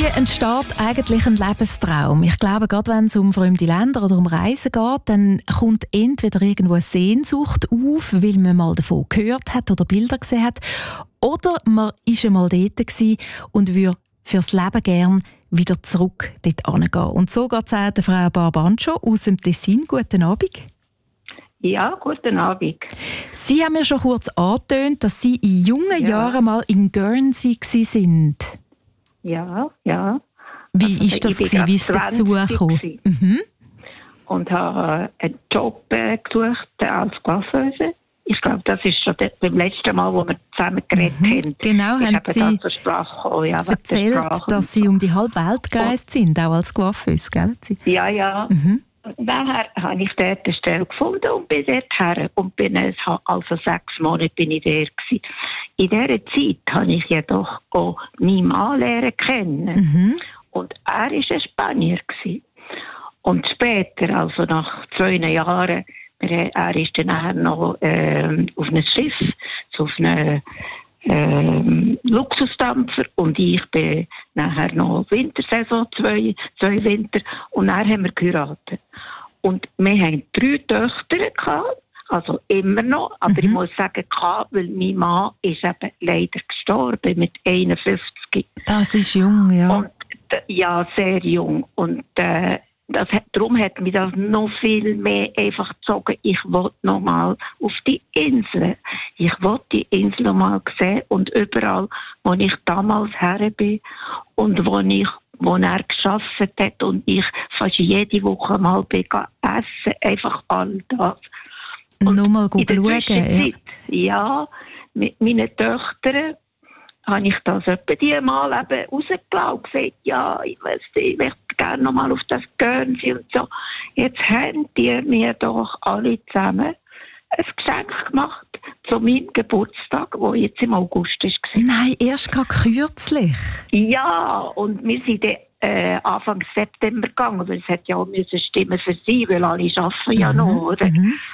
entsteht eigentlich ein Lebenstraum? Ich glaube, gerade wenn es um fremde Länder oder um Reisen geht, dann kommt entweder irgendwo eine Sehnsucht auf, weil man mal davon gehört hat oder Bilder gesehen hat, oder man war einmal dort gewesen und würde fürs Leben gern wieder zurück dort hingehen. Und so geht es auch der Frau Barbancho aus dem Tessin. Guten Abend. Ja, guten Abend. Sie haben mir schon kurz angetönt, dass Sie in jungen Jahren mal in Guernsey waren. Ja. Wie ist das gewesen? Wie ist es dazu gekommen? Und habe einen Job gesucht als Coiffeuse. Ich glaube, das ist schon beim letzten Mal, wo wir zusammen geredet haben. Genau, haben Sie zur Sprache gekommen, erzählt, dass Sie um die halbe Welt gereist sind, auch als Coiffeuse, gell? Ja. Daher habe ich dort eine Stelle gefunden und bin dort her. Und also 6 Monate bin ich dort gewesen. In dieser Zeit habe ich jedoch auch meinen Mann lernen kennen. Und er war ein Spanier gewesen. Und später, also nach 2 Jahren, er ist dann nachher noch auf einem Schiff, auf einem Luxusdampfer, und ich bin nachher noch Wintersaison, 2 Winter, und dann haben wir geheiratet. Und wir haben 3 Töchter gehabt, also immer noch, aber ich muss sagen, weil mein Mann ist eben leider gestorben mit 51. Das ist jung, ja. Und, ja, sehr jung. Und darum hat mich das noch viel mehr einfach gezogen. Ich wollte noch mal auf die Insel. Ich wollte die Insel noch mal sehen, und überall, wo ich damals her bin und wo er gearbeitet hat und ich fast jede Woche mal bin essen, einfach all das. Und nur mal schauen, ja, mit meinen Töchtern habe ich das etwa die mal eben rausgelassen und gesagt, ja, ich möchte gerne noch mal auf das Guernsey und so. Jetzt haben die mir doch alle zusammen ein Geschenk gemacht zu meinem Geburtstag, der jetzt im August war. Nein, erst gerade kürzlich. Ja, und wir sind Anfang September gegangen, weil es hat ja auch stimmen für sie, weil alle arbeiten ja noch, oder?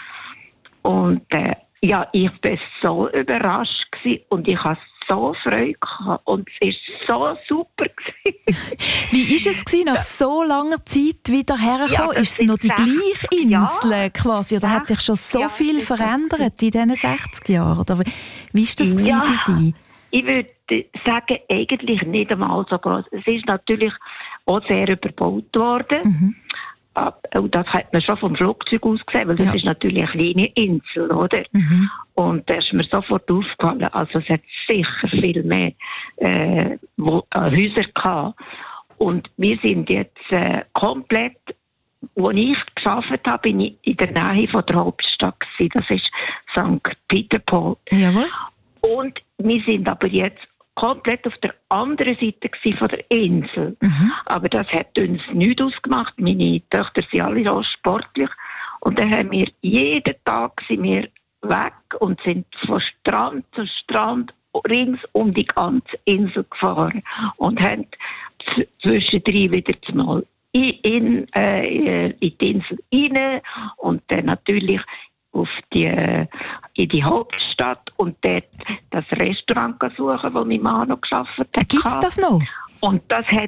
Und ja, ich war so überrascht gewesen, und ich habe so Freude gehabt, und es war so super gewesen. Wie war es gewesen, nach so langer Zeit wieder hergekommen? Ja, ist es noch die gleiche Insel quasi? Oder hat sich schon so viel verändert in diesen 60 Jahren? Oder wie war das gewesen für Sie? Ich würde sagen, eigentlich nicht einmal so groß. Es ist natürlich auch sehr überbaut worden. Und das hat man schon vom Flugzeug aus gesehen, weil das ist natürlich eine kleine Insel, oder? Und da ist mir sofort aufgefallen, also es hat sicher viel mehr Häuser gehabt. Und wir sind jetzt komplett, wo ich gearbeitet habe, bin ich in der Nähe von der Hauptstadt gewesen. Das ist St. Peter-Port. Jawohl. Und wir sind aber jetzt komplett auf der anderen Seite von der Insel. Aber das hat uns nichts ausgemacht. Meine Töchter sind alle so sportlich. Und dann haben wir jeden Tag weg und sind von Strand zu Strand rings um die ganze Insel gefahren. Und haben zwischendrin wieder mal in die Insel rein und dann natürlich in die Hauptstadt und dort das Restaurant suchen, wo mein Mann noch gearbeitet hat. Gibt es das noch? Und das hat,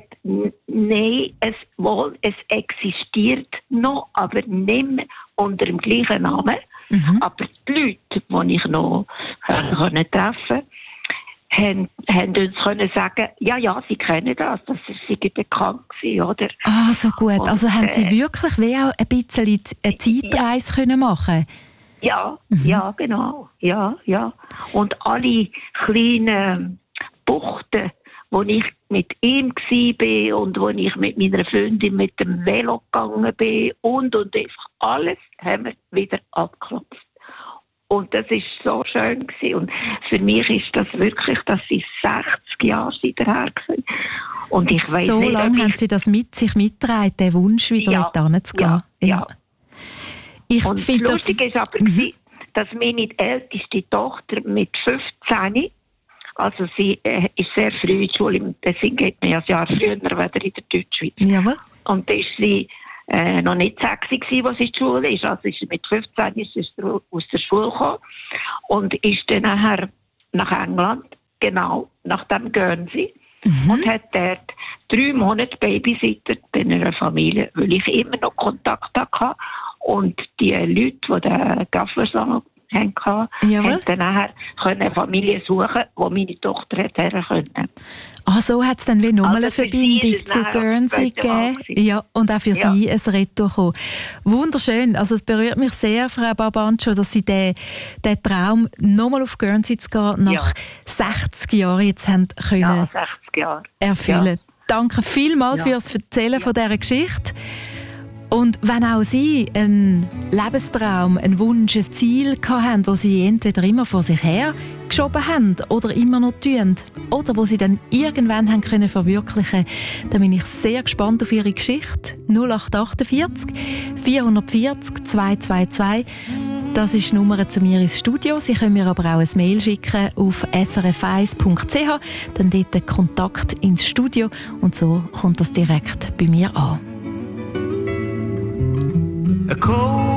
es existiert noch, aber nicht mehr unter dem gleichen Namen. Aber die Leute, die ich noch treffen konnte, haben uns können sagen, ja, sie kennen das sei bekannt gewesen, oder? Ah, so gut. Und, also haben Sie wirklich wie auch ein bisschen eine Zeitreise können machen? Ja, ja, genau. Ja. Und alle kleinen Buchten, wo ich mit ihm war und wo ich mit meiner Freundin mit dem Velo gegangen bin und einfach alles haben wir wieder abgeklopft. Und das war so schön gewesen. Und für mich ist das wirklich, dass sie 60 Jahre her sind. Und ich weiss so nicht, lange haben Sie das mit sich mitgetragen, den Wunsch, wieder dort hinzugehen. Ja. Und das lustig ist aber, dass meine älteste Tochter mit 15, also sie ist sehr früh in die Schule, deswegen geht man ja ein Jahr früher wieder in der Deutschschweiz. Jawohl. Und da ist sie noch nicht 6 gewesen, als sie in die Schule ist. Also ist sie mit 15 ist sie aus der Schule gekommen und ist dann nachher nach England, genau, nach dem Guernsey. Und hat dort 3 Monate Babysitter bei einer Familie, weil ich immer noch Kontakt hatte. Und die Leute, die den Gaffersong hatten, haben dann nachher eine Familie suchen, wo meine Tochter her konnte. Ah, so hat es dann wie nochmal eine Verbindung zu Guernsey gegeben. Ja, und auch für Sie ein Retour gekommen. Wunderschön. Also es berührt mich sehr, Frau Barbancho, dass Sie den Traum, nochmal auf Guernsey zu gehen, nach 60 Jahren jetzt haben können 60 Jahre. Erfüllen. Ja. Danke vielmals fürs Erzählen von dieser Geschichte. Und wenn auch Sie einen Lebenstraum, einen Wunsch, ein Ziel hatten, das Sie entweder immer vor sich her geschoben haben oder immer noch tun, oder wo Sie dann irgendwann haben können verwirklichen, dann bin ich sehr gespannt auf Ihre Geschichte. 0848 440 222. Das ist die Nummer zu mir ins Studio. Sie können mir aber auch ein Mail schicken auf srf1.ch, dann dort den Kontakt ins Studio und so kommt das direkt bei mir an. A cold